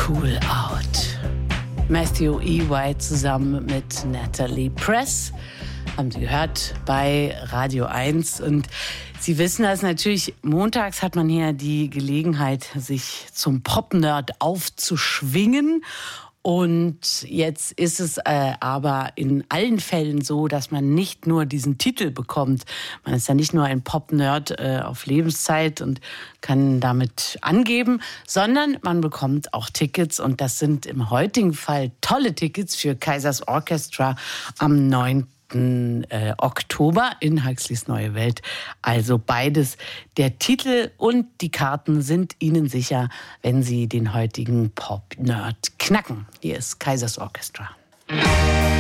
Cool Out. Matthew E. White zusammen mit Natalie Press. Haben Sie gehört bei Radio 1. Und Sie wissen das natürlich, montags hat man hier die Gelegenheit, sich zum Pop-Nerd aufzuschwingen. Und jetzt ist es aber in allen Fällen so, dass man nicht nur diesen Titel bekommt. Man ist ja nicht nur ein Pop-Nerd auf Lebenszeit und kann damit angeben, sondern man bekommt auch Tickets. Und das sind im heutigen Fall tolle Tickets für Kaisers Orchestra am 9. Oktober in Huxleys Neue Welt. Also beides. Der Titel und die Karten sind Ihnen sicher, wenn Sie den heutigen Pop-Nerd knacken. Hier ist Kaisers Orchestra.